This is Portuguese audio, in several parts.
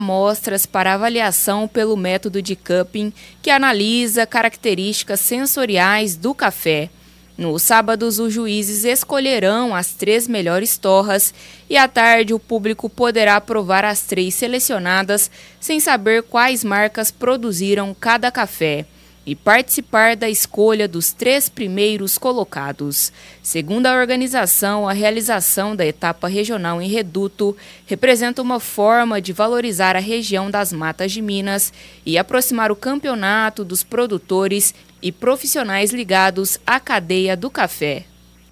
amostras para avaliação pelo método de cupping, que analisa características sensoriais do café. Nos sábados, os juízes escolherão as 3 melhores torras e à tarde o público poderá provar as 3 selecionadas sem saber quais marcas produziram cada café e participar da escolha dos 3 primeiros colocados. Segundo a organização, a realização da etapa regional em Reduto representa uma forma de valorizar a região das Matas de Minas e aproximar o campeonato dos produtores e profissionais ligados à cadeia do café.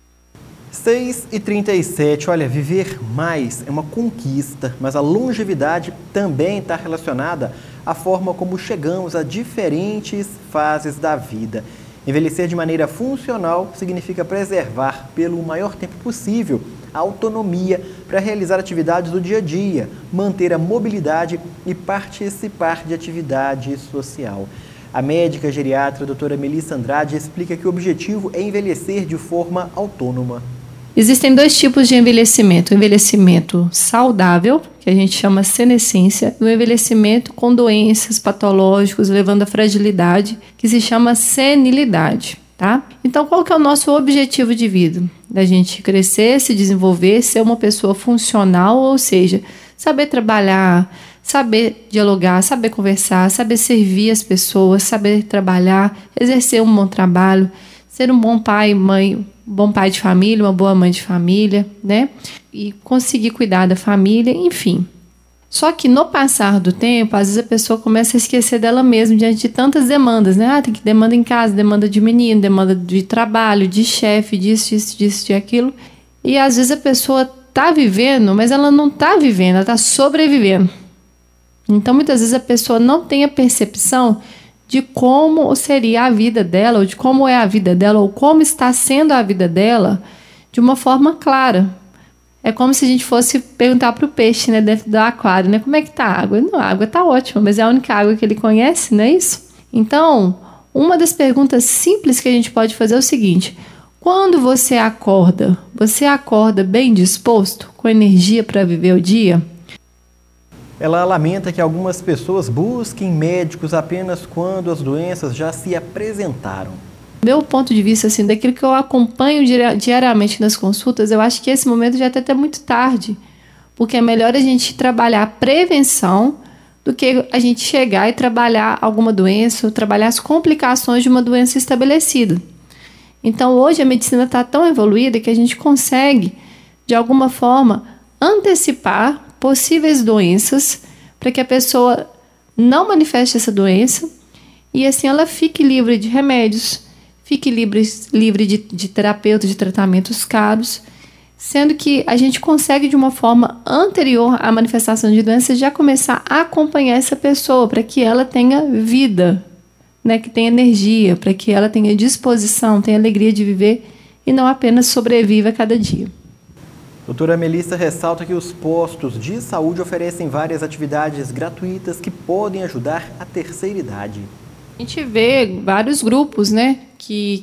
6h37, olha, viver mais é uma conquista, mas a longevidade também está relacionada à forma como chegamos a diferentes fases da vida. Envelhecer de maneira funcional significa preservar pelo maior tempo possível a autonomia para realizar atividades do dia a dia, manter a mobilidade e participar de atividade social. A médica geriatra, doutora Melissa Andrade, explica que o objetivo é envelhecer de forma autônoma. Existem 2 tipos de envelhecimento. O envelhecimento saudável, que a gente chama senescência, e o envelhecimento com doenças patológicas, levando à fragilidade, que se chama senilidade. Tá? Então, qual que é o nosso objetivo de vida? Da gente crescer, se desenvolver, ser uma pessoa funcional, ou seja, saber trabalhar, saber dialogar, saber conversar, saber servir as pessoas, saber trabalhar, exercer um bom trabalho, ser um bom pai, mãe, bom pai de família, uma boa mãe de família, né? E conseguir cuidar da família, enfim. Só que no passar do tempo, às vezes a pessoa começa a esquecer dela mesma diante de tantas demandas, né? Tem que demanda em casa, demanda de menino, demanda de trabalho, de chefe, disso, aquilo. E às vezes a pessoa tá vivendo, mas ela não tá vivendo, ela tá sobrevivendo. Então, muitas vezes a pessoa não tem a percepção de como seria a vida dela, ou de como é a vida dela, ou como está sendo a vida dela, de uma forma clara. É como se a gente fosse perguntar para o peixe, né, dentro do aquário, né, como é que está a água? Não, a água está ótima, mas é a única água que ele conhece, não é isso? Então, uma das perguntas simples que a gente pode fazer é o seguinte: quando você acorda bem disposto, com energia para viver o dia? Ela lamenta que algumas pessoas busquem médicos apenas quando as doenças já se apresentaram. Meu ponto de vista, assim, daquilo que eu acompanho diariamente nas consultas, eu acho que esse momento já está até muito tarde, porque é melhor a gente trabalhar a prevenção do que a gente chegar e trabalhar alguma doença, ou trabalhar as complicações de uma doença estabelecida. Então, hoje a medicina está tão evoluída que a gente consegue, de alguma forma, antecipar possíveis doenças para que a pessoa não manifeste essa doença e assim ela fique livre de remédios, fique livre de terapeutas, de tratamentos caros, sendo que a gente consegue de uma forma anterior à manifestação de doença já começar a acompanhar essa pessoa para que ela tenha vida, né, que tenha energia, para que ela tenha disposição, tenha alegria de viver e não apenas sobreviva a cada dia. Doutora Melissa ressalta que os postos de saúde oferecem várias atividades gratuitas que podem ajudar a terceira idade. A gente vê vários grupos, né, que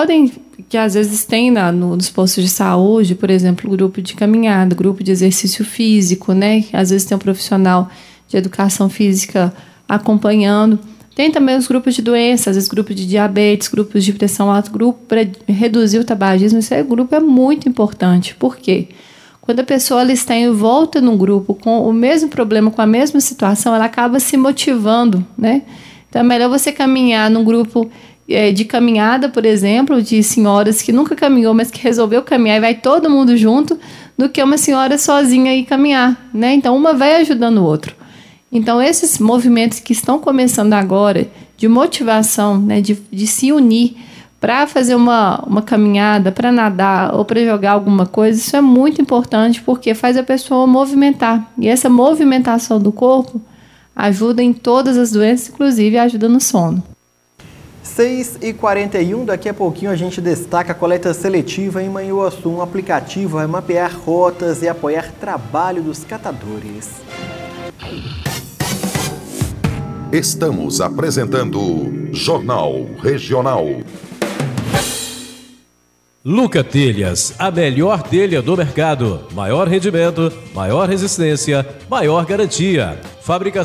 às vezes tem nos postos de saúde, por exemplo, grupo de caminhada, grupo de exercício físico, né, que às vezes tem um profissional de educação física acompanhando. Tem também os grupos de doenças, às vezes grupos de diabetes, grupos de pressão alta, grupo para reduzir o tabagismo. Esse grupo é muito importante. Por quê? Quando a pessoa ela está em volta num grupo com o mesmo problema, com a mesma situação, ela acaba se motivando, né? Então é melhor você caminhar num grupo de caminhada, por exemplo, de senhoras que nunca caminhou, mas que resolveu caminhar e vai todo mundo junto, do que uma senhora sozinha ir caminhar, né? Então uma vai ajudando o outro. Então esses movimentos que estão começando agora, de motivação, né, de se unir para fazer uma caminhada, para nadar ou para jogar alguma coisa, isso é muito importante porque faz a pessoa movimentar. E essa movimentação do corpo ajuda em todas as doenças, inclusive ajuda no sono. 6h41, daqui a pouquinho a gente destaca a coleta seletiva em Manhuaçu. Um aplicativo vai mapear rotas e apoiar trabalho dos catadores. Estamos apresentando Jornal Regional. Luca Telhas, a melhor telha do mercado. Maior rendimento, maior resistência, maior garantia. Fabricação